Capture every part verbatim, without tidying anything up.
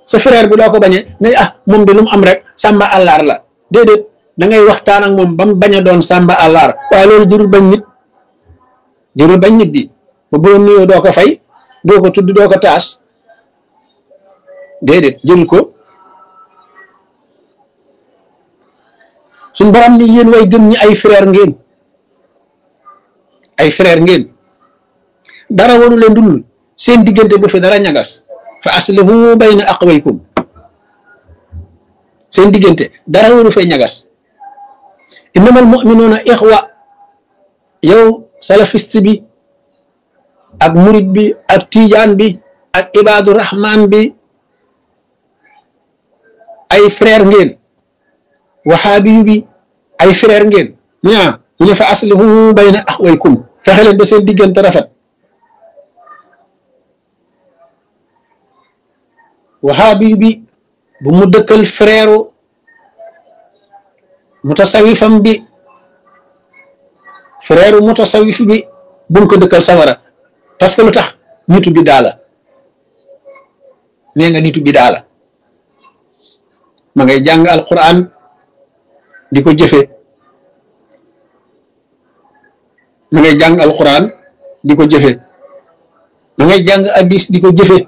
sa frère bi doo ko bañee ne ah moom de lu mu am rek sàmba àllaar la déedéet da ngay waxtaan ak moom ba mu bañ a doon sàmba àllaar waaye loolu jërul bañ nit jërul bañ nit di ba boo nuyoo doo ko fay doo ko tudd doo ko taas déedéet jërul ko suñ borom ni yéen way gëm ñi ay frère ngeen ay frère ngeen dara waru leen dul seen diggante bu fi dara ñagas fa aslihu bayna aqwaykum seen diggante dara waru fay ñagas innamal mu'minuna ixwa yow salafiste bi ak murid bi ak tijaan bi ak ibadu rahman bi ay frère ngeen wahaabi yu bi ay frère ngeen ñaa ñu ne fa aslihu bayna aqwaykum fexe leen ba seen diggante rafet wahaabi bi bu mu dëkkal frère mutasawifam bi frère mutasawif bi bu ko dëkkal safara parce que lu tax nitu bi daala nee nga nitu bi daala ma ngay jàng alquran di ko jëfe ma ngay jàng alquran di ko jëfe ma ngay jàng hadis di ko jëfe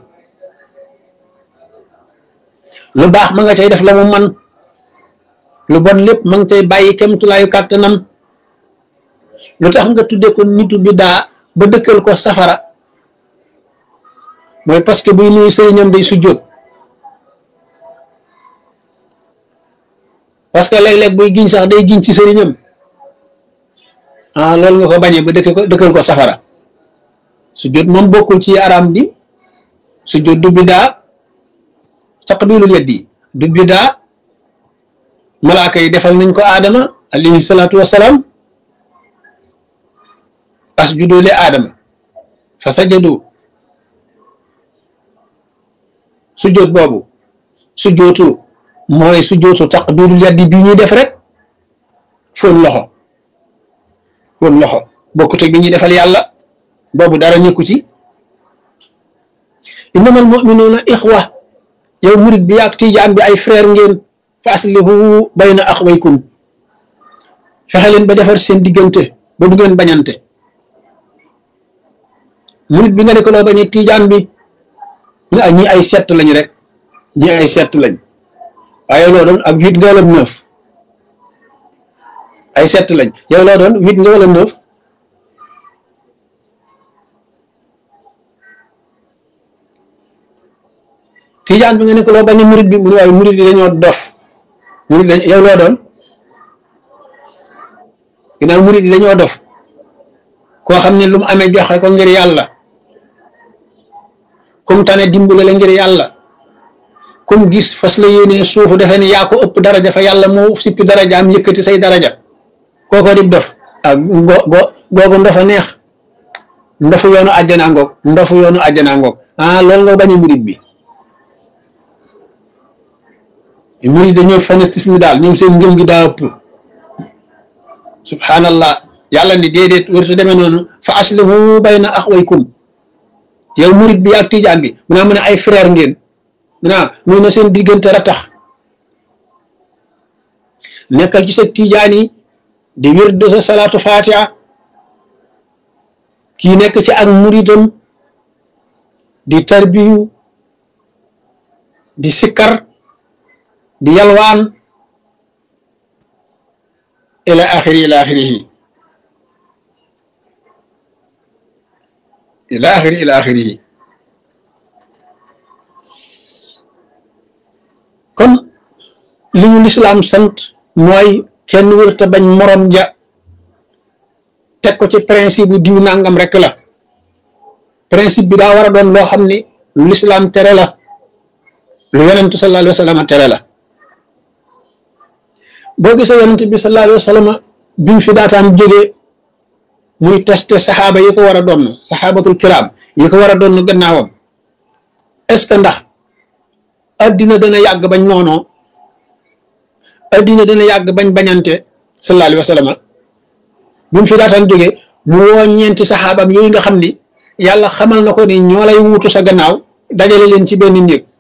lu baax ma nga cay def la mu man lu bon lépp ma nga cay bàyyi kemtulaayu kàttanam lu tax nga tudde ko nitu bidaa ba dëkkal ko safara mooy parce que buy nuyu sëriñam day sujjóot parce que léeg-léeg buy giñ sax day giñ ci sëriñam ah loolu nga ko bañee ba dëkk ko dëkkal ko safara sujjóot moom bokkul ci araam bi sujjóot du bidaa taqbilul yaddi du bidaa malaaka yi defal nañ ko aadama alayhi salaatu wasalaam asjudu li aadama fa sajadu sujjóot boobu sujjóotu mooy sujjóotu taqbilul yaddi bi ñuy def rek fóon loxo fóon loxo bokkut ak bi ñuy defal yàlla boobu dara nekku ci innamal mu'minuuna ixwa yow murid bi ak tijaan bi ay frère ngeen fa aslihu bayna axwaykum fexe leen ba defar seen diggante ba du ngeen bañante murid bi nga ne ko loo bañee tijaan bi ñu ñi ay sett lañ rek ñi ay sett lañ waaye loo doon ak huit nga wala neuf ay sett lañ yow loo doon huit nga wala neuf tijaan bi nga ne ko loo bañee murid bi mu ne waaye murid yi dañoo dof murid dañ yow loo doon ginnaaw murid yi dañoo dof koo xam ne lu mu amee joxe ko ngir yàlla kum tane dimbale la ngir yàlla kum gis fas la yéenee suufu defe ne yaa ko ëpp daraja fa yàlla mu sippi daraja am yëkkati say daraja kooko dib dof ah go go googu ndofa neex ndofu yoonu àjjana ngoog ndofu yoonu àjjana ngoog ah loolu nga bañ a murid bi murid dañoo fanatisme daal ñoom seen ngëm gi daa ëpp subhanallah yàlla ni déedéet wërtu demee noonu fa aslihu bayna axwaykum yow murid bi ak tijaan bi mu naa mu ne ay frère ngeen mu naa muy na seen diggante ratax nekkal ci sa tijaan yi di wér de sa salaatu fatiha kii nekk ci ak muridam di tarbiyu di sikkar di yalwaan ila axiri ila axirihi ila axiri ila axirihi kon li ñu lislaam sant mooy kenn wërta bañ morom ja teg ko ci principe bu diw nangam rek la principe bi daa war a doon loo xam ni lu lislaam tere la lu yonent sallallahu alayhi wa sallam tere la boo gisee yonent bi sallallahu alayhi wa sallam bi mu fi daataan jógee muy testé saxaaba yi ko war a doon saxaabatul kiram yi ko war a doon gannaawam est-ce que ndax addina dana yàgg bañ noonoo addina dana yàgg bañ bañante sallallahu alayhi wa sallam bi mu fi daataan jógee mu woo ñeenti saxaabam yooyu nga xam ni yàlla xamal na ko ni ñoo lay wuutu sa gannaaw dajale leen ci benn néeg